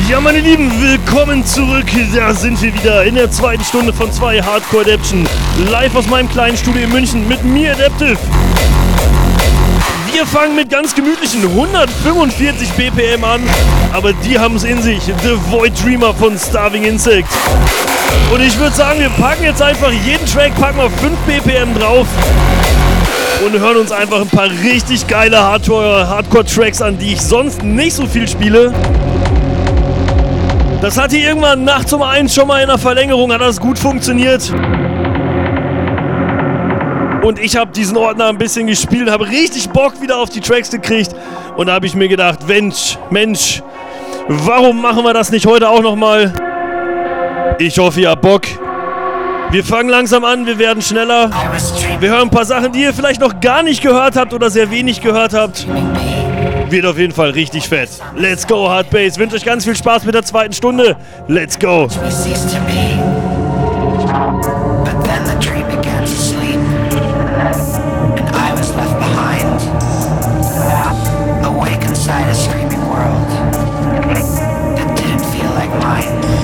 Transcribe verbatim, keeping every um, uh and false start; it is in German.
Ja, meine Lieben, willkommen zurück. Da sind wir wieder in der zweiten Stunde von zwei Hardcore Adaption. Live aus meinem kleinen Studio in München mit mir, Adaptive. Wir fangen mit ganz gemütlichen hundertfünfundvierzig B P M an, aber die haben es in sich. The Void Dreamer von Starving Insect. Und ich würde sagen, wir packen jetzt einfach jeden Track, packen wir fünf B P M drauf und hören uns einfach ein paar richtig geile Hardcore, Hardcore-Tracks an, die ich sonst nicht so viel spiele. Das hat hier irgendwann nachts um eins schon mal in der Verlängerung, hat das gut funktioniert. Und ich habe diesen Ordner ein bisschen gespielt, habe richtig Bock wieder auf die Tracks gekriegt. Und da habe ich mir gedacht, Mensch, Mensch, warum machen wir das nicht heute auch nochmal? Ich hoffe, ihr habt Bock. Wir fangen langsam an, wir werden schneller. Wir hören ein paar Sachen, die ihr vielleicht noch gar nicht gehört habt oder sehr wenig gehört habt. Wird auf jeden Fall richtig fett. Let's go, Hard Bass. Wünsche euch ganz viel Spaß mit der zweiten Stunde. Let's go. Inside a screaming world that didn't feel like mine.